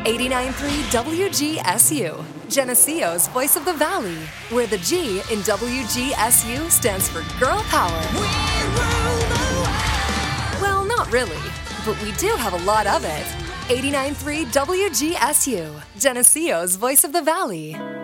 89.3 WGSU, Geneseo's Voice of the Valley, where the G in WGSU stands for Girl Power. Well, not really, but we do have a lot of it. 89.3 WGSU, Geneseo's Voice of the Valley.